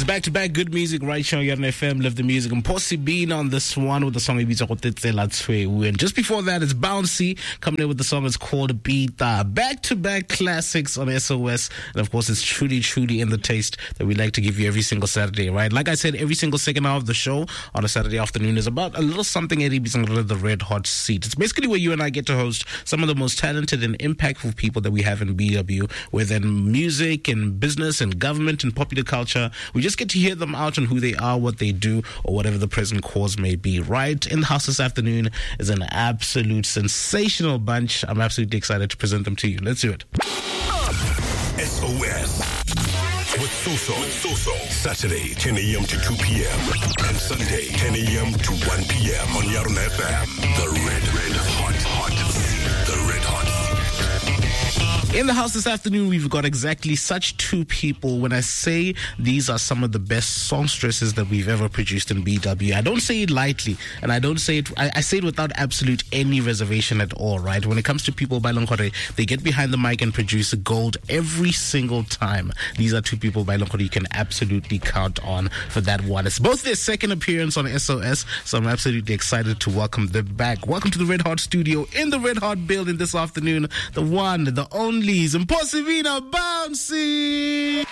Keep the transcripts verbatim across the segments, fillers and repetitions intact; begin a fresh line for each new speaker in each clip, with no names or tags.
It's back-to-back good music right here on Yarn F M. Love the music. And Mposi Bina on this one with the song and just before that, it's Bouncy coming in with the song. It's called Bita. Back-to-back classics on S O S. And of course, it's truly, truly in the taste that we like to give you every single Saturday, right? Like I said, every single second hour of the show on a Saturday afternoon is about a little something at the Red Hot Seat. It's basically where you and I get to host some of the most talented and impactful people that we have in B W, within music and business and government and popular culture. We just get to hear them out on who they are, what they do, or whatever the present cause may be. Right in the house this afternoon is an absolute sensational bunch. I'm absolutely excited to present them to you. Let's do it.
S O S with Soso. With Soso. Saturday, ten a.m. to two p.m. and Sunday, ten a.m. to one p.m. on Yarn F M. The Red, Red Hot, Hot, the Red Hot.
In the house this afternoon, we've got exactly such two people. When I say these are some of the best songstresses that we've ever produced in B W, I don't say it lightly, and I don't say it, I, I say it without absolute any reservation at all, right? When it comes to people by Longkore, they get behind the mic and produce gold every single time. These are two people by Longkore you can absolutely count on for that one. It's both their second appearance on S O S, so I'm absolutely excited to welcome them back. Welcome to the Red Hot Studio in the Red Hot building this afternoon. The one, the only, Mposi Bina, Bouncy.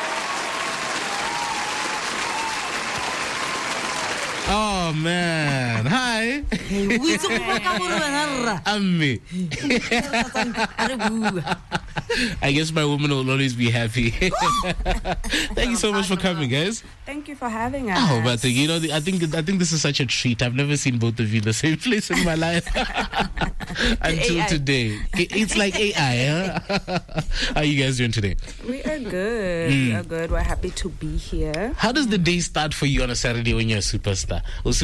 Oh man, hi. Ammi. I guess my woman will always be happy. Thank you so much for coming, guys.
Thank you for having us.
Oh, but you know, I think I think this is such a treat. I've never seen both of you in the same place in my life until today. It's like A I, huh? How are you guys doing today?
We are good. Mm. We are good. We're happy to be here.
How does the day start for you on a Saturday when you're a superstar?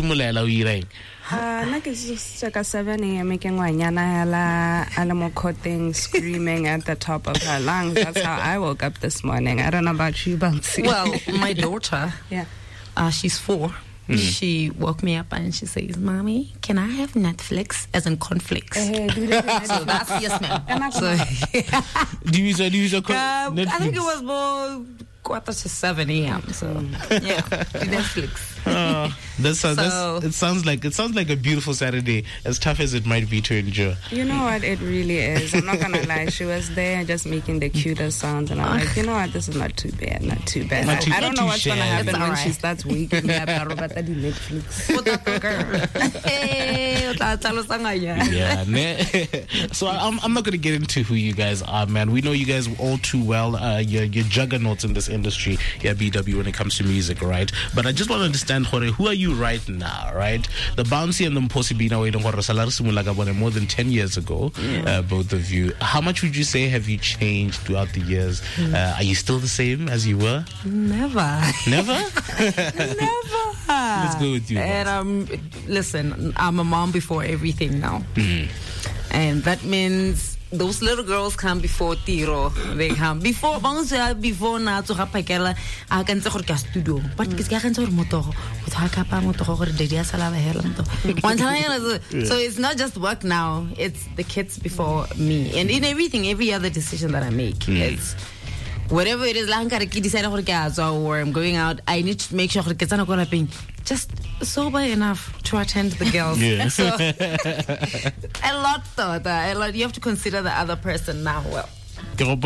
Uh, it's just like a seven a.m. making wanyana animal cutting, screaming at the top of her lungs. That's how I woke up this morning. I don't know about you, Bouncy.
Well, my daughter,
yeah,
uh, she's four. Mm. She woke me up and she says, "Mommy, can I have Netflix?" As in conflicts. Hey, do that. So that's yes, ma'am. So, yeah.
Do you use a, do you use a
uh, I think it was more quarter to seven a.m. So yeah, Netflix.
Uh, that's, uh, so, that's, it sounds like it sounds like a beautiful Saturday, as tough as it might be to endure.
You know what? It really is. I'm not gonna lie. She was there just making the cutest sounds, and I'm like, you know what? This is not too bad. Not too bad.
Not too,
I, I don't know what's
shared.
gonna happen when
right.
she starts waking me up. Netflix.
What that girl? Hey,
yeah. So I'm I'm not gonna get into who you guys are, man. We know you guys all too well. Uh, you're you're juggernauts in this industry, yeah, B W, when it comes to music, right? But I just want to understand, who are you right now, right? The Bouncy and the Mposi Bina were more than ten years ago, yeah. uh, both of you. How much would you say have you changed throughout the years? Mm. Uh, are you still the same as you were?
Never.
Never?
Never.
Let's go with you.
And um, listen, I'm a mom before everything now. Mm. And that means those little girls come before tiro. They come before before na to hapakela a kan tse gore ka studio. But ke ka kan tse gore motogo go thaka pa motogo gore dedi a sala ba hela motogo. So it's not just work now, it's the kids before me. And in everything, every other decision that I make, mm. it's whatever it is, or I'm going out, I need to make sure just sober enough to attend the girls.
Yeah.
So, a lot though, a lot. You have to consider the other person now. Well,
you have to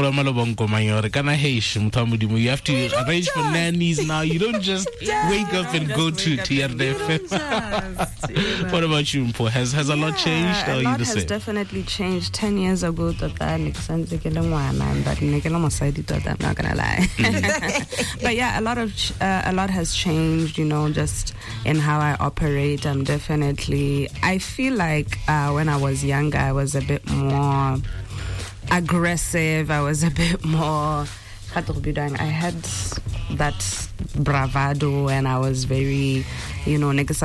arrange for nannies now. You don't just wake up and go to T R D F. What about you, Mpo? Has has a lot changed?
A lot has definitely changed. Ten years ago, I'm not gonna lie. But yeah, a lot of uh, a lot has changed. You know, just in how I operate. I'm definitely. I feel like uh, when I was younger, I was a bit more aggressive. I was a bit more. I had that bravado, and I was very you know, um,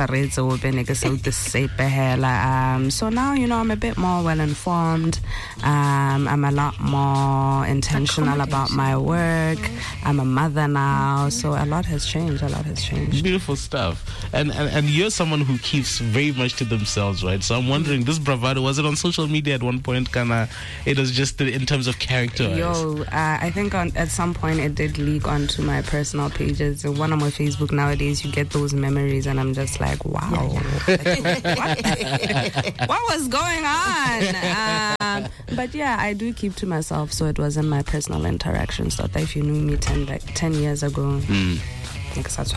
so now, you know, I'm a bit more well informed. Um, I'm a lot more intentional about my work. I'm a mother now, so a lot has changed. A lot has changed.
Beautiful stuff. And, and and you're someone who keeps very much to themselves, right? So I'm wondering, this bravado, was it on social media at one point? Kinda, it was just in terms of character.
Yo, uh, I think on, at some point it did leak onto my personal pages. One on my Facebook nowadays, you get those memories, and I'm just like, wow, like, what? What was going on? Um, but yeah, I do keep to myself, so it was in my personal interactions. So that if you knew me ten, like ten years ago. Mm.
I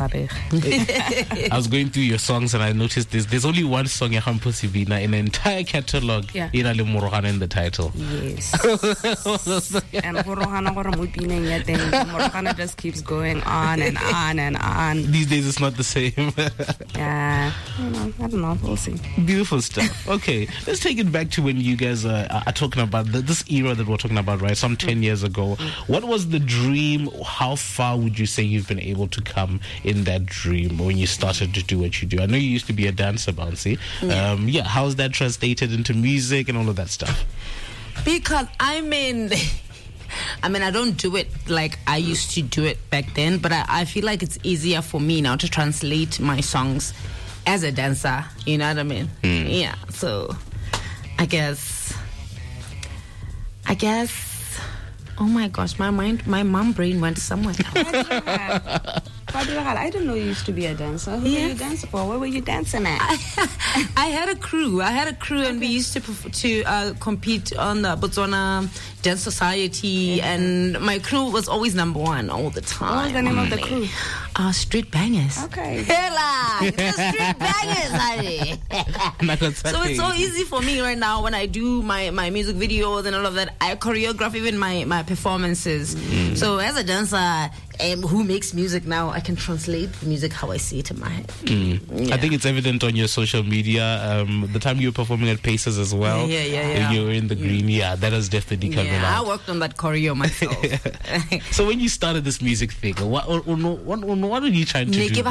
was going through your songs and I noticed this. There's only one song in an entire catalog.
Yeah.
In the title.
Yes. And Morogana just keeps going on and on and on.
These days it's not the same.
Yeah. I don't know. I don't know. We'll see.
Beautiful stuff. Okay, let's take it back to when you guys uh, are talking about the, this era that we're talking about, right? Some ten years ago. What was the dream? How far would you say you've been able to come in that dream when you started to do what you do? I know you used to be a dancer, Bouncy.
Yeah.
Um, yeah, how's that translated into music and all of that stuff?
Because I mean, I mean, I don't do it like I used to do it back then, but I, I feel like it's easier for me now to translate my songs as a dancer. You know what I mean? Mm. Yeah. So, I guess, I guess. Oh my gosh, my mind, my mom brain went somewhere.
I didn't know you used to be a dancer. Who yes. were you dancing for? Where were you dancing at?
I, I had a crew. I had a crew, okay. and we used to to uh, compete on the Botswana Dance Society, mm-hmm. and my crew was always number one all the time.
What was the name of the crew?
Uh, Street Bangers.
Okay.
Hella! It's Street Bangers, honey. So it's so easy for me right now when I do my, my music videos and all of that. I choreograph even my, my performances. Mm. So as a dancer, Um, who makes music now, I can translate the music how I see it in my head.
Mm. Yeah. I think it's evident on your social media. Um, the time you were performing at Paces as well,
yeah, yeah, yeah.
you were in the green. Yeah, that has definitely come
yeah,
out.
I worked on that choreo myself.
So when you started this music thing, what what, what, what were you trying to do?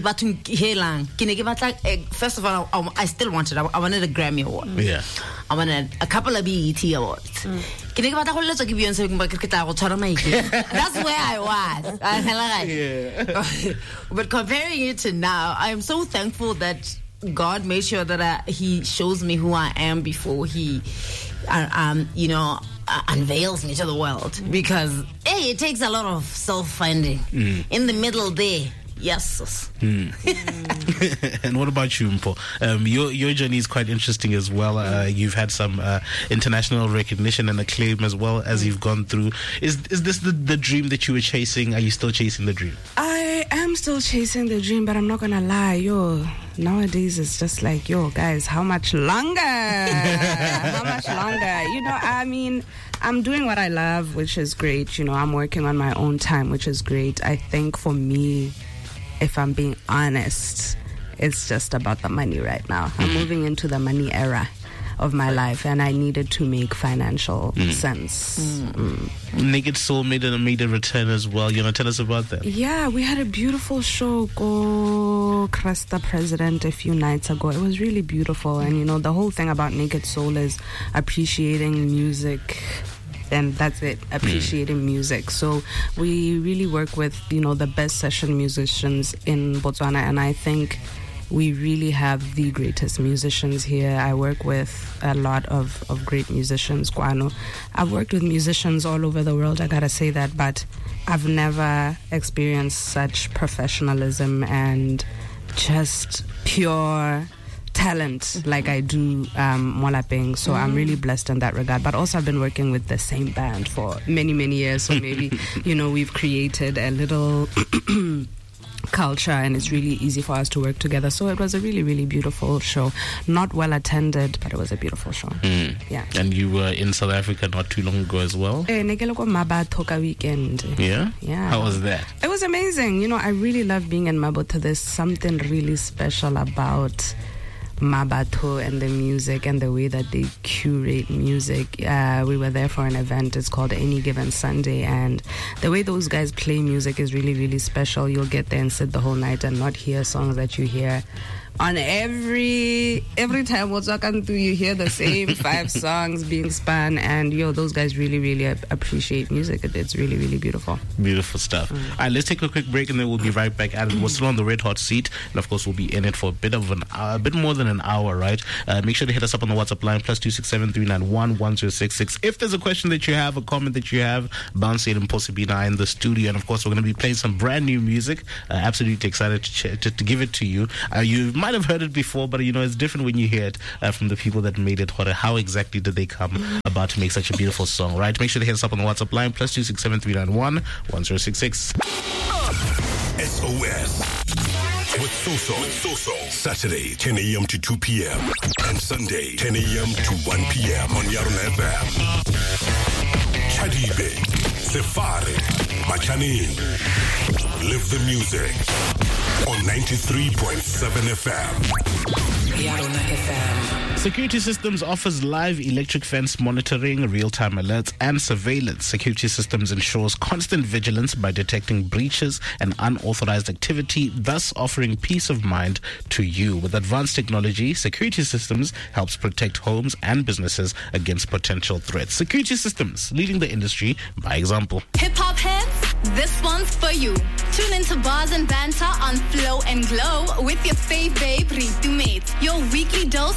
First of all, I, I still wanted, I wanted a Grammy Award.
Yeah.
I wanted a couple of B E T awards. Mm. That's where I was. Yeah. But comparing it to now, I am so thankful that God made sure that I, He shows me who I am before He, uh, um, you know, uh, unveils me to the world. Because hey, it takes a lot of self-finding. Mm. In the middle there. Yes.
Hmm. And what about you, Mpo? Um, your your journey is quite interesting as well. Uh, you've had some uh, international recognition and acclaim as well as you've gone through. Is is this the, the dream that you were chasing? Are you still chasing the dream?
I am still chasing the dream, but I'm not gonna lie, yo. Nowadays it's just like, yo, guys, how much longer? How much longer? You know, I mean, I'm doing what I love, which is great. You know, I'm working on my own time, which is great. I think for me, if I'm being honest, it's just about the money right now. I'm moving into the money era of my life, and I needed to make financial mm. sense.
Mm. Mm. Naked Soul made a, made a return as well. You want to tell us about that?
Yeah, we had a beautiful show, Go Cresta President, a few nights ago. It was really beautiful, and you know, the whole thing about Naked Soul is appreciating music. And that's it, appreciating mm. music. So we really work with, you know, the best session musicians in Botswana, and I think we really have the greatest musicians here. I work with a lot of, of great musicians, Kwano. I've worked with musicians all over the world, I gotta say that, but I've never experienced such professionalism and just pure talent like I do um, Molapeng. So mm. I'm really blessed in that regard. But also I've been working with the same band for many, many years. So maybe, you know, we've created a little culture, and it's really easy for us to work together. So it was a really, really beautiful show. Not well attended, but it was a beautiful show. Mm. Yeah.
And you were in South Africa not too long ago as well?
Eh, Maba weekend.
Yeah?
Yeah.
How was that?
It was amazing. You know, I really love being in Maputo. There's something really special about Mabato and the music and the way that they curate music. Uh, we were there for an event. It's called Any Given Sunday, and the way those guys play music is really, really special. You'll get there and sit the whole night and not hear songs that you hear on every every time what's walking through, you hear the same five songs being spun, and yo, those guys really, really appreciate music. It's really, really beautiful.
Beautiful stuff. Mm. All right, let's take a quick break, and then we'll be right back at it. We're still on the Red Hot seat, and of course, we'll be in it for a bit of an hour, a bit more than an hour, right? Uh, make sure to hit us up on the WhatsApp line plus two six seven three nine one one zero six six. If there's a question that you have, a comment that you have, Bouncy and Impossibina in the studio, and of course, we're going to be playing some brand new music. Uh, absolutely excited to, ch- to to give it to you. Uh, you might have heard it before, but you know it's different when you hear it uh, from the people that made it. How exactly did they come about to make such a beautiful song, right? Make sure to hit us up on the WhatsApp line plus two six seven three nine one one zero six six.
S O S with Soso. With Soso. Saturday ten a.m. to two p.m. and Sunday ten a.m. to one p.m. on Yarona F M. Chadibe, Sefari, Machani. Live the music on ninety-three point seven F M. Yarona F M.
Security Systems offers live electric fence monitoring, real-time alerts, and surveillance. Security Systems ensures constant vigilance by detecting breaches and unauthorized activity, thus offering peace of mind to you. With advanced technology, Security Systems helps protect homes and businesses against potential threats. Security Systems, leading the industry by example.
Hip-hop heads, this one's for you. Tune into Bars and Banter on Flow and Glow with your fave babe, Ritu Mate. Your weekly dose